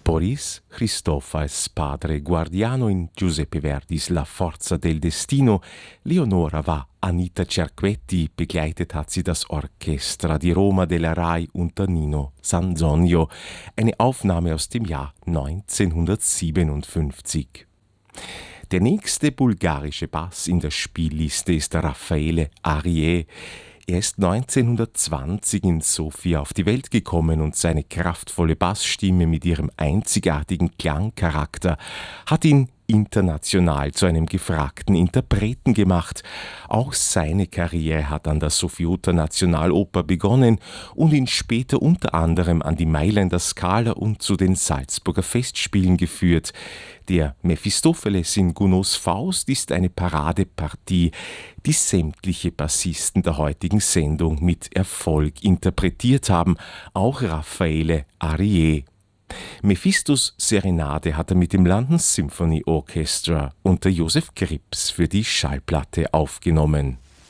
Boris Christoph als Padre Guardiano in Giuseppe Verdis La Forza del Destino. Leonora war Anita Cerquetti, begleitet hat sie das Orchestra di Roma della Rai unter Nino Sanzonio. Eine Aufnahme aus dem Jahr 1957. Der nächste bulgarische Bass in der Spielliste ist Raffaele Arié. Er ist 1920 in Sofia auf die Welt gekommen und seine kraftvolle Bassstimme mit ihrem einzigartigen Klangcharakter hat ihn international zu einem gefragten Interpreten gemacht. Auch seine Karriere hat an der Sofiota Nationaloper begonnen und ihn später unter anderem an die Mailänder Scala und zu den Salzburger Festspielen geführt. Der Mephistopheles in Gounods Faust ist eine Paradepartie, die sämtliche Bassisten der heutigen Sendung mit Erfolg interpretiert haben, auch Raffaele Arié. Mephistos Serenade hat er mit dem London Symphony Orchestra unter Joseph Krips für die Schallplatte aufgenommen.